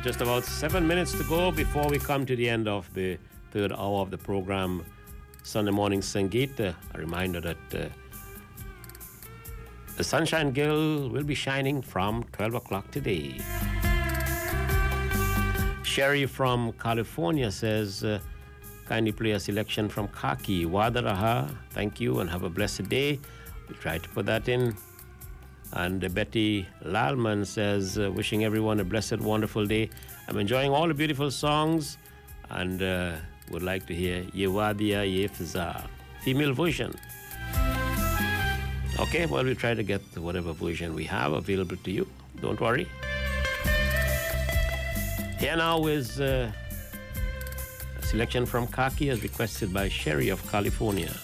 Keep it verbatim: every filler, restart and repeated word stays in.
just about seven minutes to go before we come to the end of the third hour of the program, Sunday Morning Sangeet. Uh, a reminder that uh, the Sunshine Girl will be shining from twelve o'clock today. Sherry from California says, uh, kindly play a selection from Kaki, Wadaraha. Thank you and have a blessed day. We'll try to put that in. And uh, Betty Lalman says, uh, wishing everyone a blessed, wonderful day. I'm enjoying all the beautiful songs and uh, would like to hear Yewadia Yefza, female version. Okay, well, we'll try to get whatever version we have available to you. Don't worry. Here now is uh, a selection from Kaki as requested by Sherry of California.